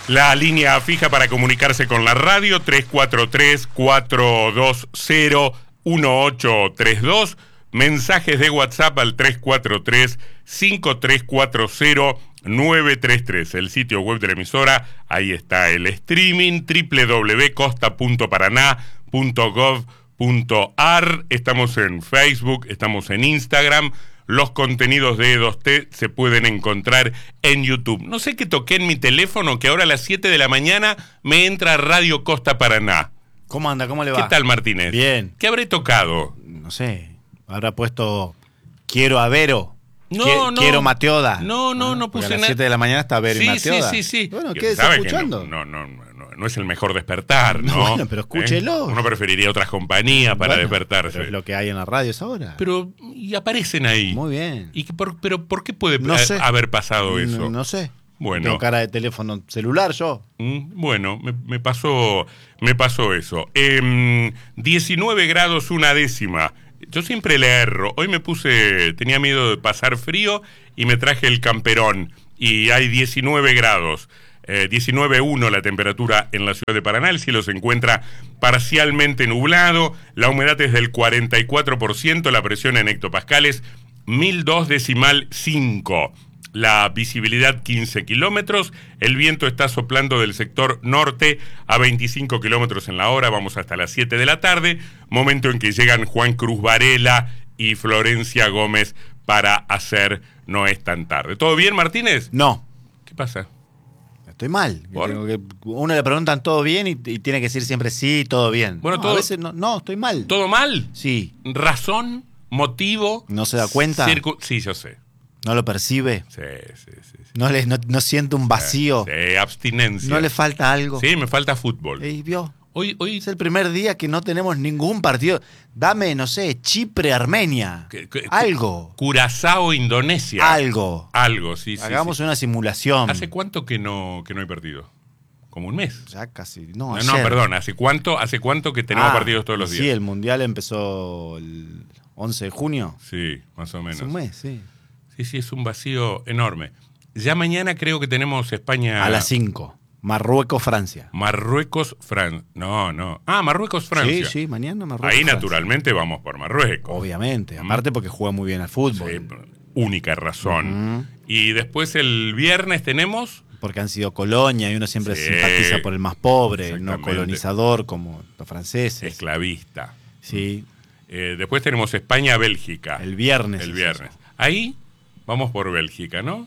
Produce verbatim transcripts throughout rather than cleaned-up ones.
La línea fija para comunicarse con la radio, tres cuatro tres, cuatro dos cero, uno ocho tres dos. Mensajes de WhatsApp al tres cuatro tres, cinco tres cuatro cero, nueve tres tres. El sitio web de la emisora, ahí está el streaming, doble u doble u doble u punto costa punto paraná punto gov punto ar. Estamos en Facebook, estamos en Instagram. Los contenidos de E dos T se pueden encontrar en YouTube. No sé qué toqué en mi teléfono, que ahora a las siete de la mañana me entra Radio Costa Paraná. ¿Cómo anda? ¿Cómo le va? ¿Qué tal, Martínez? Bien. ¿Qué habré tocado? No sé. Habrá puesto Quiero a Vero. No, Qui- no. Quiero Mateoda. No, no, Ah, no puse porque a las nada. siete de la mañana está Vero Sí, y Mateoda. sí, sí, sí. Bueno, Y quédese sabe que escuchando. No, no, no, no, no es el mejor despertar, ¿no? Bueno, pero escúchelo. ¿Eh? Uno preferiría otras compañías para Bueno, despertarse. pero es lo que hay en la radio esa hora. Pero, y aparecen ahí. Muy bien. ¿Y que por, pero por qué puede No eh, sé. haber pasado eso? No, no sé. Bueno. Tengo cara de teléfono celular yo. Mm, Bueno, me, me pasó me pasó eso. Eh, diecinueve grados una décima. Yo siempre le erro. Hoy me puse, tenía miedo de pasar frío y me traje el camperón. Y hay diecinueve grados. Eh, diecinueve punto uno la temperatura en la ciudad de Paraná. El cielo se encuentra parcialmente nublado. La humedad es del cuarenta y cuatro por ciento. La presión en hectopascales, mil dos decimal cinco. La visibilidad quince kilómetros, el viento está soplando del sector norte a veinticinco kilómetros en la hora, vamos hasta las siete de la tarde, momento en que llegan Juan Cruz Varela y Florencia Gómez para hacer No es tan tarde. ¿Todo bien, Martínez? No. ¿Qué pasa? Estoy mal. ¿Por? Tengo que, uno le preguntan todo bien y, y tiene que decir siempre sí, todo bien. Bueno, no, todo- a veces no, no, estoy mal. ¿Todo mal? Sí. ¿Razón? ¿Motivo? ¿No se da cuenta? circu- Sí, yo sé. ¿No lo percibe? Sí, sí, sí. sí. ¿No, le, no, no siente un vacío? Sí, abstinencia. ¿No le falta algo? Sí, me falta fútbol. Ey, vio. Hoy, hoy Es el primer día que no tenemos ningún partido. Dame, no sé, Chipre, Armenia. que- que- Algo. Curazao, Indonesia. Algo. Algo, sí, sí. Hagamos sí. una simulación. ¿Hace cuánto que no, que no hay partido? ¿Como un mes? Ya casi. No, No, ayer. no, perdón. ¿Hace cuánto, ¿Hace cuánto que tenemos Ah, partidos todos los Sí, días? el Mundial empezó el once de junio. Sí, más o menos. Hace un mes, sí. Sí, sí, es un vacío enorme. Ya mañana creo que tenemos España... A las cinco. Marruecos, Francia. Marruecos, Francia. No, no. Ah, Marruecos, Francia. Sí, sí, mañana Marruecos. Ahí Francia. naturalmente vamos por Marruecos. Obviamente. Aparte porque juega muy bien al fútbol. Sí, única razón. Ujú. Y después el viernes tenemos... Porque han sido colonia y uno siempre Sí. simpatiza por el más pobre, no Exactamente. colonizador como los franceses. Esclavista. Sí, Eh, después tenemos España-Bélgica. el viernes. El es viernes. eso. Ahí vamos por Bélgica, ¿no?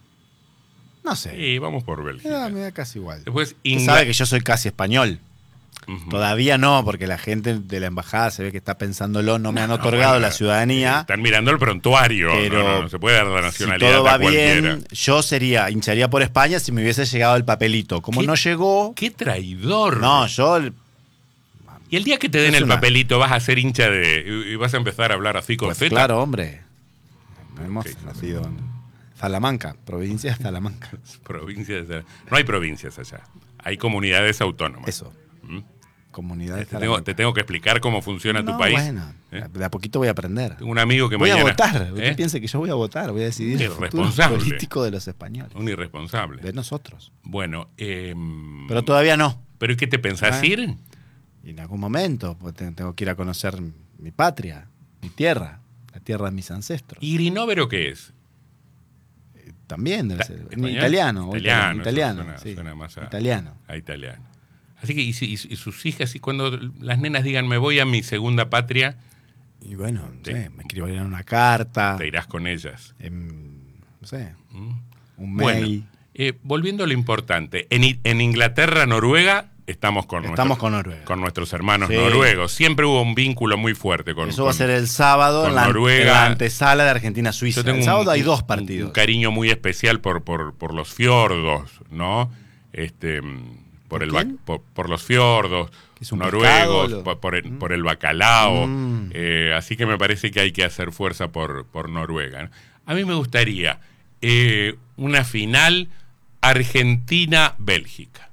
No sé. Sí, vamos por Me Bélgica. da, me da casi igual. Después Usted Ingla- sabe que yo soy casi español. Ujú. Todavía no, porque la gente de la embajada se ve que está pensándolo, no me han No, otorgado bueno, la ciudadanía. Están mirando el prontuario. Pero no, no, no se puede dar la Si nacionalidad todo va a cualquiera. bien, yo sería, hincharía por España si me hubiese llegado el papelito. Como ¿Qué? no llegó, ¡Qué traidor! no, yo Y el día que te den Es el una- papelito vas a ser hincha de... y y vas a empezar a hablar así con pues Z. claro, hombre. Hemos Ok. nacido en Salamanca, provincia de Salamanca. Provincias de- No hay provincias allá. Hay comunidades autónomas. Eso, ¿Mm? comunidad de Te tengo, Salamanca. te tengo que explicar cómo funciona tu No, país. Bueno, ¿Eh? de a poquito voy a aprender. Tengo un amigo que Voy mañana... a votar. Usted ¿Eh? piense que yo voy a votar, voy a decidir el futuro Irresponsable. político de los españoles. Un irresponsable. De nosotros. Bueno, eh, Pero todavía no. ¿pero qué te pensás Ah. ir? Y en algún momento pues, te- tengo que ir a conocer mi patria, mi tierra, la tierra de mis ancestros. ¿Y Grinóvero qué es? Eh, También debe Ta- ser. En ¿español? italiano. o Italiano, Italiano, suena- sí. suena más a- Italiano. A italiano. Así que, y, si- y si- y sus hijas, y cuando las nenas digan, me voy a mi segunda patria, Y bueno, no Sí. sé, me escribirían una carta, te irás con ellas. em, no sé, ¿Mm? un Bueno, mail. eh, volviendo a lo importante, en, I- en Inglaterra, Noruega, estamos con, Estamos nuestros, con Noruega. con nuestros hermanos Sí. noruegos. Siempre hubo un vínculo muy fuerte con Eso va a con- ser el sábado con en la, Noruega. en la antesala de Argentina-Suiza. Yo tengo El un- sábado hay un- dos un- partidos. Un cariño muy especial por, por, por los fiordos, ¿no? Este, mm, por, ¿Por el ba- quién? por, por los fiordos ¿Es un noruegos, pescado, lo- por, por el, por el bacalao. Mm. Eh, así que me parece que hay que hacer fuerza por, por Noruega, ¿no? A mí me gustaría eh, una final Argentina-Bélgica.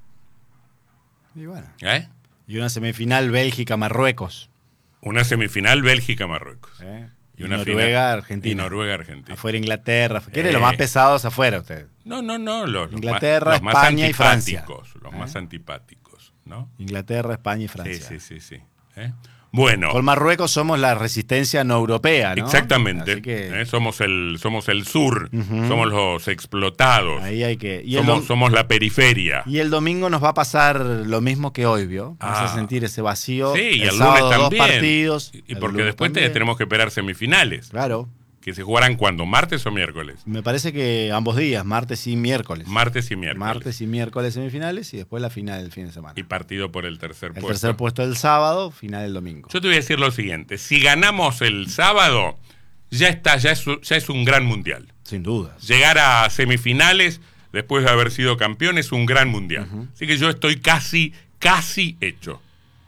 Y bueno. ¿Eh? Y una semifinal Bélgica-Marruecos. Una semifinal Bélgica-Marruecos. ¿eh? Y, una Noruega, final, Argentina. Y Noruega, Argentina. Afuera Inglaterra. ¿Quién es Eh. los más pesados afuera usted? No, no, no. Los, Inglaterra, los más, los España más y Francia. Los ¿Eh? más antipáticos, ¿no? Inglaterra, España y Francia. Sí, sí, sí, sí. ¿Eh? Bueno. Con Marruecos somos la resistencia no europea, ¿no? Exactamente. Así que... ¿Eh? Somos el somos el sur, Uh-huh. somos los explotados. Ahí hay que... Y el, Somos, dom- somos la periferia. y el domingo nos va a pasar lo mismo que hoy, ¿vio? Vas Ah. a sentir ese vacío. Sí, y el el sábado lunes dos también. partidos. Y, y el porque lunes después te- también. tenemos que esperar semifinales. Claro. Que se jugarán cuando, martes o miércoles. Me parece que ambos días, martes y miércoles. Martes y miércoles. Martes y miércoles semifinales y después la final del fin de semana. Y partido por el tercer el puesto. tercer puesto el sábado, final el domingo. Yo te voy a decir lo siguiente. Si ganamos el sábado, ya está, ya es, ya es un gran mundial. Sin dudas. Llegar a semifinales después de haber sido campeón es un gran mundial. Uh-huh. Así que yo estoy casi, casi hecho.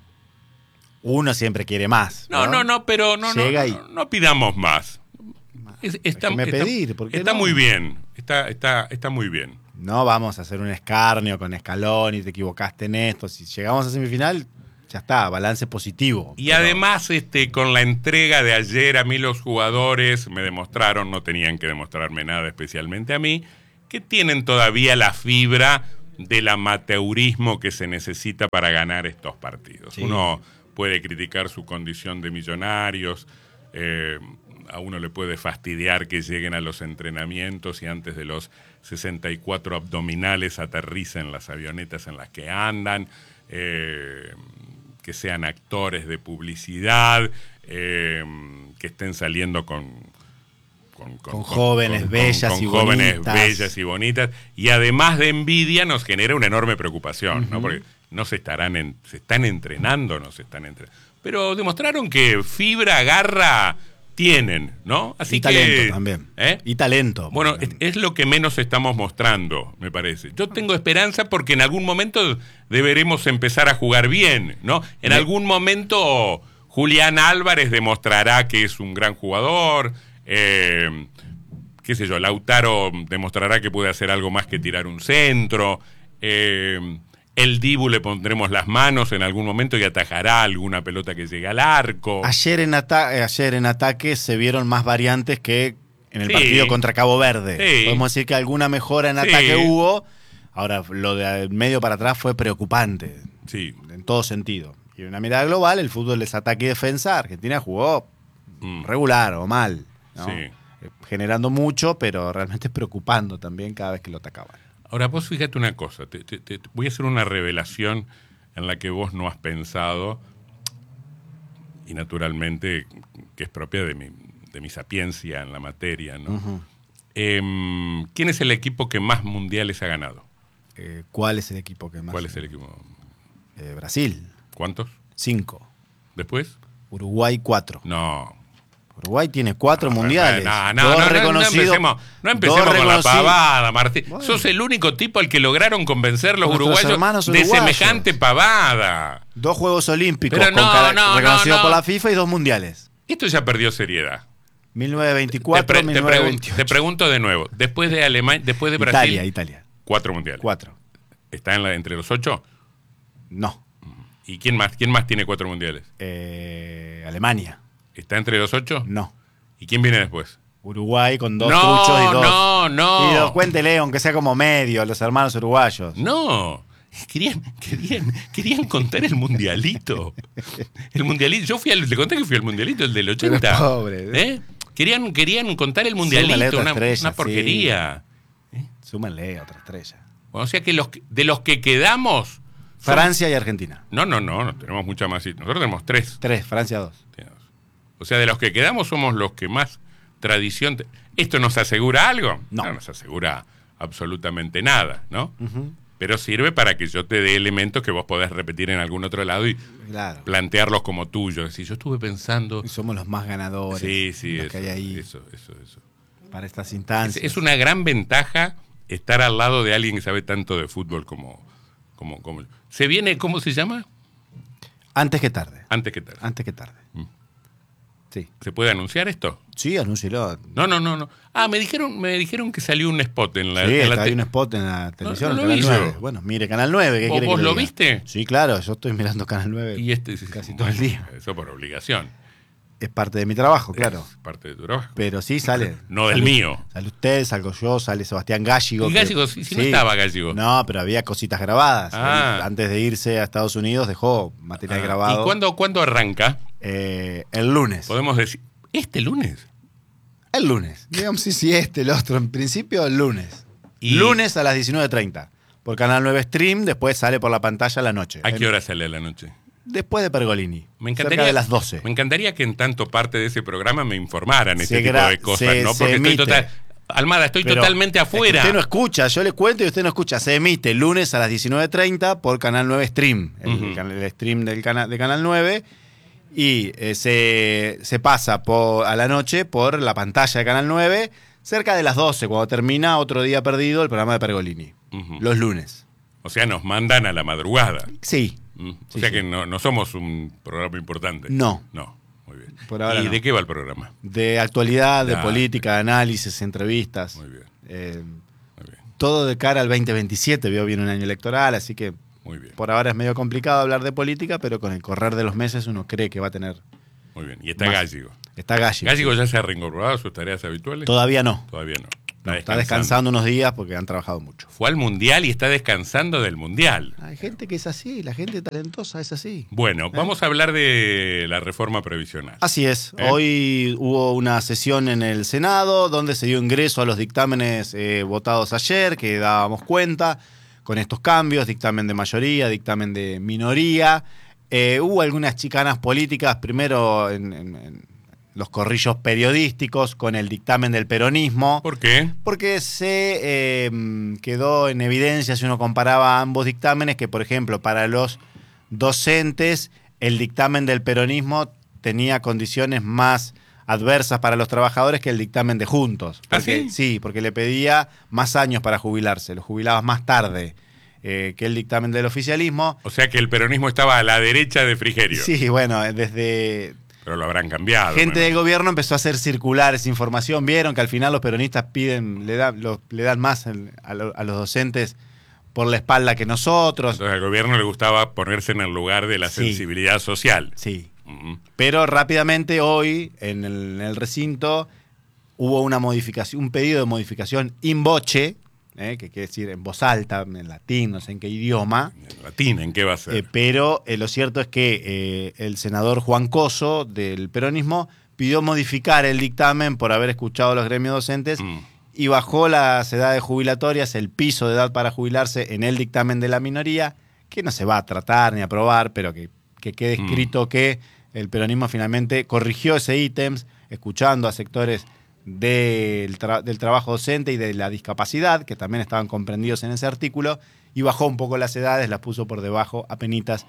Uno siempre quiere más. No, no, no, pero no, no, Llega no, y- no, no pidamos más. Es- está, Déjeme está- pedir, ¿por qué está no? muy bien. Está, está, está muy bien. No vamos a hacer un escarnio con Escalón y te equivocaste en esto. Si llegamos a semifinal, ya está, balance positivo. Y Pero- además, este, con la entrega de ayer, a mí los jugadores me demostraron, no tenían que demostrarme nada especialmente a mí, que tienen todavía la fibra del amateurismo que se necesita para ganar estos partidos. Sí. Uno puede criticar su condición de millonarios, eh, a uno le puede fastidiar que lleguen a los entrenamientos y antes de los sesenta y cuatro abdominales aterricen las avionetas en las que andan, eh, que sean actores de publicidad, eh, que estén saliendo con... Con, Con jóvenes bellas con y jóvenes bonitas. bellas y bonitas, y además de envidia nos genera una enorme preocupación, ¿no? Ujú. Porque no se estarán en- se están entrenando, no se están entrenando. Pero demostraron que fibra, garra tienen, ¿no? Así y que talento también. ¿eh? Y talento. Bueno, es, es lo que menos estamos mostrando, me parece. Yo tengo esperanza porque en algún momento deberemos empezar a jugar bien, ¿no? En Me- algún momento Julián Álvarez demostrará que es un gran jugador, eh, qué sé yo, Lautaro demostrará que puede hacer algo más que tirar un centro, eh, el Dibu le pondremos las manos en algún momento y atajará alguna pelota que llegue al arco. Ayer en, ata- eh, ayer en ataque se vieron más variantes que en el Sí. partido contra Cabo Verde. Sí. Podemos decir que alguna mejora en Sí. ataque hubo. Ahora, lo de medio para atrás fue preocupante, Sí. en todo sentido. Y en una mirada global, el fútbol es ataque y defensa. Argentina jugó Mm. regular o mal, ¿no? Sí. Eh, generando mucho, pero realmente preocupando también cada vez que lo atacaban. Ahora, vos fíjate una cosa, te, te- te- voy a hacer una revelación en la que vos no has pensado, y naturalmente que es propia de mi, de mi sapiencia en la materia, ¿no? Ujú. Em, ¿Quién es el equipo que más mundiales ha ganado? Eh, ¿Cuál es el equipo que más? ¿Cuál es el equipo? Eh, Brasil, ¿Cuántos? cinco. ¿Después? Uruguay, cuatro. No. Uruguay tiene cuatro No, mundiales. No, no, dos no, no, reconocidos. no empecemos, no empecemos dos con la reconocidos- pavada, Martín. Bueno. Sos el único tipo al que lograron convencer los Nuestros uruguayos hermanos de uruguayos. semejante pavada. Dos Juegos Olímpicos Pero con no, cara- no, reconocidos no, por no. la FIFA y dos mundiales. Esto ya perdió seriedad. mil novecientos veinticuatro, te, pre- te mil novecientos pregun- veintiocho. te pregunto de nuevo, después de Alemania, después de Brasil, Italia, Italia. cuatro mundiales. Cuatro. ¿Está en la, entre los ocho? No. ¿Y quién más? ¿Quién más tiene cuatro mundiales? Eh, Alemania. ¿Está entre los ocho? No. ¿Y quién viene después? Uruguay con dos No, truchos y dos. no, no. Y dos, cuéntele, aunque sea como medio, los hermanos uruguayos. No. Querían, querían, querían contar el mundialito. El mundialito. Yo fui al, le conté que fui al mundialito, el del ochenta. Pero pobre. ¿Eh? Querían, querían contar el Súmale mundialito, otra una, estrella, una porquería. Súmenle otra estrella. O sea que los que- de los que quedamos. somos- Francia y Argentina. No, no, no, no tenemos mucha más. Nosotros tenemos tres. Tres, Francia dos. O sea, de los que quedamos somos los que más tradición... te- ¿Esto nos asegura algo? No. nos asegura absolutamente nada, ¿no? Ujú. Pero sirve para que yo te dé elementos que vos podés repetir en algún otro lado y Claro. plantearlos como tuyos. Si yo estuve pensando... Y somos los más ganadores. Sí, sí, los eso, que hay ahí eso, eso, eso. para estas Es, instancias. es una gran ventaja estar al lado de alguien que sabe tanto de fútbol como... como, como ¿Se viene, cómo se llama? Antes que tarde. Antes que tarde. Antes que tarde. Mm. Sí. ¿Se puede anunciar esto? Sí, anúncielo. No, no, no, no. Ah, me dijeron, me dijeron que salió un spot en la, Sí, en la está, hay te- un spot en la televisión, no en lo Canal vi nueve. yo. Bueno, mire, Canal nueve, ¿qué ¿Vos- quiere que vos le lo diga? viste? Sí, claro, yo estoy mirando Canal nueve Y este casi todo el día. Eso por obligación. Es parte de mi trabajo, claro. Es parte de tu trabajo. Pero sí sale. No del sale, mío. Sale usted, salgo yo, sale Sebastián Gallego. ¿Y Gallego? Si, si no estaba Gallego. No, pero había cositas grabadas. Ah. Él, antes de irse a Estados Unidos dejó material Ah. grabado. ¿Y cuándo, cuándo arranca? Eh, el lunes. Podemos decir, ¿este lunes? El lunes. Digamos, sí, sí, este, el otro. En principio, el lunes. Y... Lunes a las diecinueve treinta. Por Canal nueve Stream, después sale por la pantalla a la noche. ¿A qué en, hora sale a la noche? Después de Pergolini. Me encantaría, cerca de las doce. Me encantaría que en tanto parte de ese programa me informaran Se este tipo gra- de cosas, se- ¿no? se Porque estoy emite. total... Almada, estoy Pero totalmente es que afuera. usted no escucha, yo le cuento y usted no escucha. Se emite lunes a las diecinueve treinta por Canal nueve Stream, el, Uh-huh. can- el stream del cana- de Canal nueve. Y eh, se, se pasa por, a la noche por la pantalla de Canal nueve, cerca de las doce, cuando termina Otro Día Perdido, el programa de Pergolini. Ujú. Los lunes. O sea, nos mandan a la madrugada. Sí. Mm. O Sí, sea sí. que no, no somos un programa importante. No. No, muy bien. Por ahora ¿Y no. de qué va el programa? De actualidad, de Ah, política, de análisis, entrevistas. Muy bien, Eh, muy bien, todo de cara al veinte veintisiete. Veo bien un año electoral, así que muy bien. por ahora es medio complicado hablar de política, pero con el correr de los meses uno cree que va a tener. Muy bien. Y está Más. Gallego. Está Gallego. ¿Gallego ya se ha reincorporado a sus tareas habituales? Todavía no. Todavía no. No, está descansando unos días porque han trabajado mucho. Fue al Mundial y está descansando del Mundial. Hay gente que es así, la gente talentosa es así. Bueno, vamos a hablar de la reforma previsional. Así es. ¿Eh? Hoy hubo una sesión en el Senado donde se dio ingreso a los dictámenes eh, votados ayer, que dábamos cuenta con estos cambios, dictamen de mayoría, dictamen de minoría. Eh, hubo algunas chicanas políticas, primero en, en- en los corrillos periodísticos con el dictamen del peronismo. ¿Por qué? Porque se eh, quedó en evidencia, si uno comparaba ambos dictámenes, que por ejemplo para los docentes el dictamen del peronismo tenía condiciones más adversas para los trabajadores que el dictamen de Juntos. ¿Ah, Porque, sí? porque le pedía más años para jubilarse, los jubilabas más tarde eh, que el dictamen del oficialismo. O sea que el peronismo estaba a la derecha de Frigerio. Sí, bueno, desde... Pero lo habrán cambiado. Gente ¿no? del gobierno empezó a hacer circular esa información. Vieron que al final los peronistas piden, le, da- lo- le dan más el- a, lo- a los docentes por la espalda que nosotros. Entonces al gobierno le gustaba ponerse en el lugar de la Sí. sensibilidad social. Sí. Ujú. Pero rápidamente hoy, en el, en el recinto, hubo una modificación, un pedido de modificación in voce, eh, que quiere decir en voz alta, en latín, no sé en qué idioma. En latín, ¿en qué va a ser? Eh, pero eh, lo cierto es que eh, el senador Juan Coso, del peronismo, pidió modificar el dictamen por haber escuchado a los gremios docentes Mm. y bajó las edades jubilatorias, el piso de edad para jubilarse en el dictamen de la minoría, que no se va a tratar ni a aprobar, pero que, que quede Mm. escrito que el peronismo finalmente corrigió ese ítem, escuchando a sectores del, tra- del trabajo docente y de la discapacidad, que también estaban comprendidos en ese artículo, y bajó un poco las edades, las puso por debajo apenitas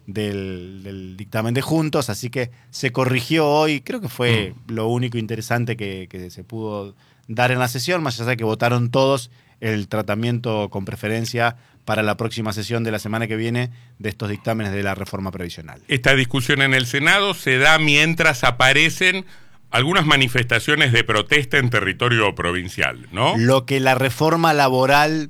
del, del dictamen de Juntos, así que se corrigió hoy, creo que fue Mm. lo único interesante que, que se pudo dar en la sesión, más allá de que votaron todos el tratamiento con preferencia para la próxima sesión de la semana que viene de estos dictámenes de la reforma previsional. Esta discusión en el Senado se da mientras aparecen algunas manifestaciones de protesta en territorio provincial, ¿no? Lo que la reforma laboral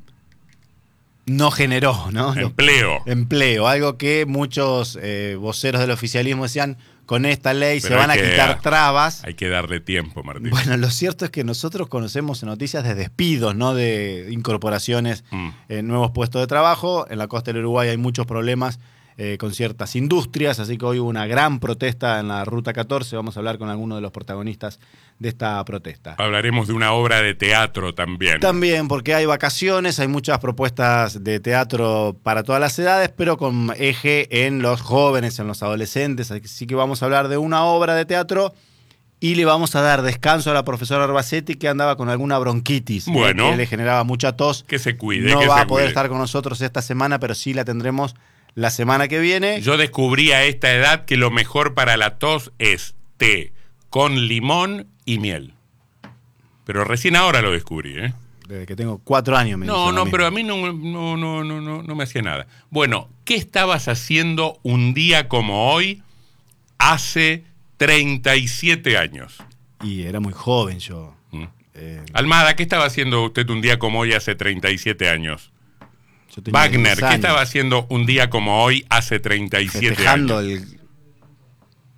no generó, ¿no? Lo- Empleo. Empleo, algo que muchos eh, voceros del oficialismo decían, con esta ley Pero se van a hay que- quitar trabas. Hay que darle tiempo, Martín. Bueno, lo cierto es que nosotros conocemos noticias de despidos, no de incorporaciones Mm. en nuevos puestos de trabajo. En la costa del Uruguay hay muchos problemas eh, con ciertas industrias, así que hoy hubo una gran protesta en la Ruta catorce. Vamos a hablar con algunos de los protagonistas de esta protesta. Hablaremos de una obra de teatro también. También porque hay vacaciones, hay muchas propuestas de teatro para todas las edades, pero con eje en los jóvenes, en los adolescentes. Así que vamos a hablar de una obra de teatro y le vamos a dar descanso a la profesora Arbacetti, que andaba con alguna bronquitis, eh, Bueno. que le generaba mucha tos. Que se cuide, No que va se a poder cuide. estar con nosotros esta semana, pero sí la tendremos la semana que viene. Yo descubrí a esta edad que lo mejor para la tos es té con limón y miel. Pero recién ahora lo descubrí, ¿eh? Desde que tengo cuatro años me No, dicen lo no, mismo. pero a mí no, no, no, no, no, no me hacía nada. Bueno, ¿qué estabas haciendo un día como hoy hace treinta y siete años? Y era muy joven yo. ¿Mm? Eh, Almada, ¿qué estaba haciendo usted un día como hoy hace treinta y siete años? yo tenía Wagner, diez ¿qué años. estaba haciendo un día como hoy hace treinta y siete Festejando años? el...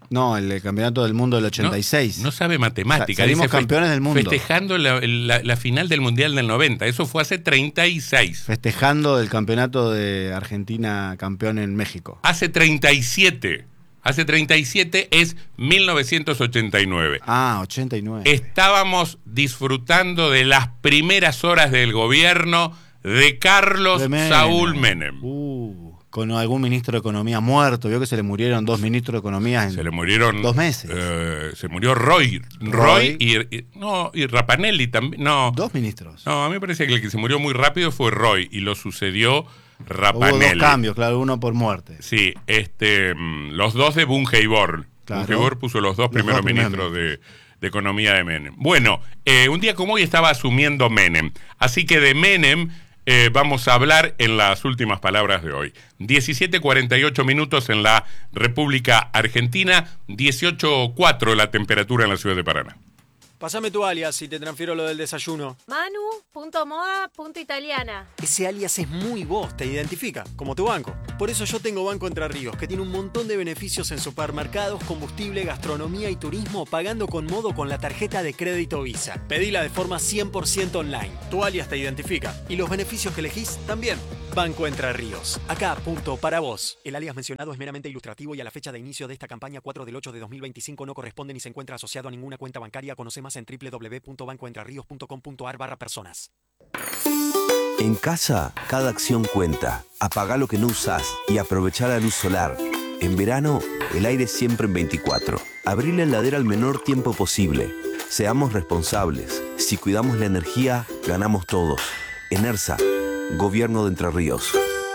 No, el campeonato del mundo del ochenta y seis. No, no sabe matemática. Salimos Dice, campeones del mundo. Festejando la, la, la final del Mundial del noventa. Eso fue hace treinta y seis. Festejando el campeonato de Argentina campeón en México. Hace treinta y siete. Hace treinta y siete es mil novecientos ochenta y nueve. Ah, ochenta y nueve. Estábamos disfrutando de las primeras horas del gobierno de Carlos De Menem. Saúl Menem. Uh, con algún ministro de Economía muerto. Vio que se le murieron dos ministros de Economía en Se le murieron dos meses. Eh, se murió Roy. Roy, Roy. y, y- no, y Rapanelli también. No, Dos ministros. no, a mí me parece que el que se murió muy rápido fue Roy y lo sucedió Hubo Rapanelli. dos cambios, claro, uno por muerte. Sí, este, mm, los dos de Bungeibor. Claro. Bungeibor puso los dos Los primeros dos primeros ministros de, de Economía de Menem. Bueno, eh, un día como hoy estaba asumiendo Menem. Así que de Menem eh, vamos a hablar en las últimas palabras de hoy. diecisiete cuarenta y ocho minutos en la República Argentina, dieciocho cuatro la temperatura en la ciudad de Paraná. Pásame tu alias y te transfiero lo del desayuno. Manu, punto moda, punto italiana. Ese alias es muy vos, te identifica, como tu banco. Por eso yo tengo Banco Entre Ríos, que tiene un montón de beneficios en supermercados, combustible, gastronomía y turismo, pagando con modo con la tarjeta de crédito Visa. Pedila de forma cien por ciento online. Tu alias te identifica. Y los beneficios que elegís también. Banco Entre Ríos. Acá, punto, para vos. El alias mencionado es meramente ilustrativo y a la fecha de inicio de esta campaña cuatro del ocho de dos mil veinticinco no corresponde ni se encuentra asociado a ninguna cuenta bancaria. Conoce más en doble u doble u doble u punto banco entre ríos punto com punto a r barra personas. En casa, cada acción cuenta. Apagá lo que no usás y aprovechá la luz solar. En verano, el aire siempre en veinticuatro. Abrí la heladera al menor tiempo posible. Seamos responsables. Si cuidamos la energía, ganamos todos. ENERSA, Gobierno de Entre Ríos.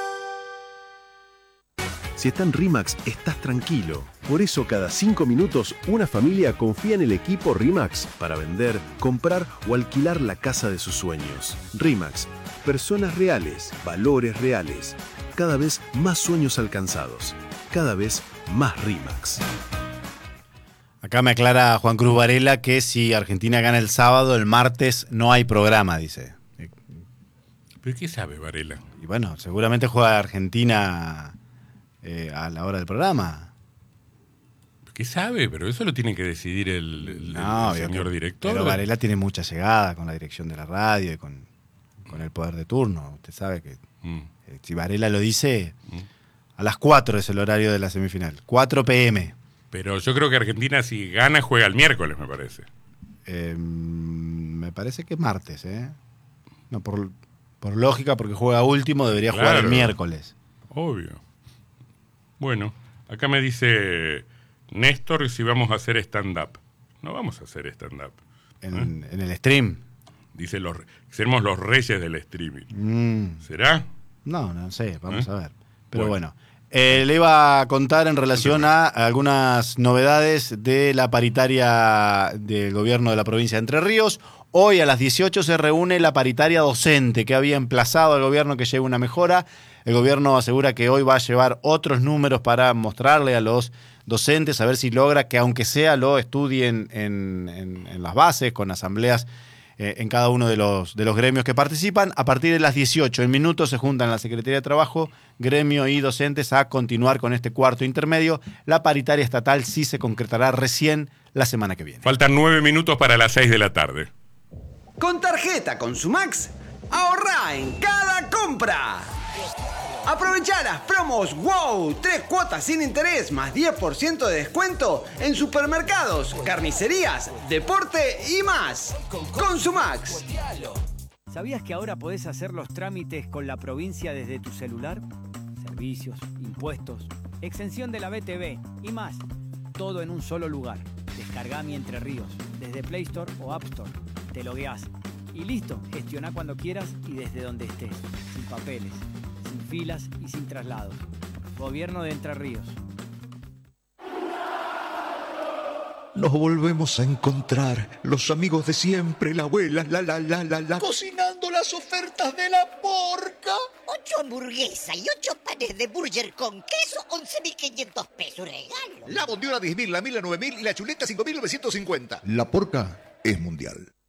Si está en RIMAX, estás tranquilo. Por eso cada cinco minutos una familia confía en el equipo RIMAX para vender, comprar o alquilar la casa de sus sueños. RIMAX, personas reales, valores reales. Cada vez más sueños alcanzados. Cada vez más RIMAX. Acá me aclara Juan Cruz Varela que si Argentina gana el sábado, el martes no hay programa, dice. ¿Pero qué sabe Varela? Y bueno, seguramente juega Argentina eh, a la hora del programa. ¿Qué sabe? Pero eso lo tiene que decidir el, el- No, el obvio señor que- director. Pero Varela tiene mucha llegada con la dirección de la radio y con, con el poder de turno. Usted sabe que Mm. eh, si Varela lo dice, a las cuatro es el horario de la semifinal. cuatro pe eme. Pero yo creo que Argentina, si gana, juega el miércoles, me parece. Eh, me parece que es martes, ¿eh? No, por, por lógica, porque juega último, debería jugar Claro. el miércoles. Obvio. Bueno, acá me dice Néstor si vamos a hacer stand-up. No vamos a hacer stand-up. En, en el stream. Dice, los, seremos los reyes del streaming. Mm, ¿Será? no, no sé, vamos ¿Eh? a ver. Pero Bueno. bueno. Eh, le iba a contar en relación a algunas novedades de la paritaria del gobierno de la provincia de Entre Ríos. Hoy a las dieciocho se reúne la paritaria docente que había emplazado al gobierno que lleve una mejora. El gobierno asegura que hoy va a llevar otros números para mostrarle a los docentes, a ver si logra que aunque sea lo estudien en, en- en las bases, con asambleas eh, en cada uno de los, de los gremios que participan. A partir de las dieciocho, en minutos, se juntan la Secretaría de Trabajo, gremio y docentes a continuar con este cuarto intermedio. La paritaria estatal sí se concretará recién la semana que viene. Faltan nueve minutos para las seis de la tarde. Con tarjeta Consumax, ahorrá en cada compra. Aprovecha las promos WOW, tres cuotas sin interés más diez por ciento de descuento en supermercados, carnicerías, deporte y más. Consumax. ¿Sabías que ahora podés hacer los trámites con la provincia desde tu celular? Servicios, impuestos, exención de la B T V y más. Todo en un solo lugar. Descargá Mi Entre Ríos desde Play Store o App Store. Te logueás y listo. Gestioná cuando quieras y desde donde estés. Sin papeles, sin filas y sin traslados. Gobierno de Entre Ríos. Nos volvemos a encontrar, los amigos de siempre, la abuela, la la la la la. Cocinando las ofertas de la porca. Ocho hamburguesas y ocho panes de burger con queso, once mil quinientos pesos. Regalo. La bondiola diez mil, la mil a nueve mil y la chuleta cinco mil novecientos cincuenta. La porca es mundial.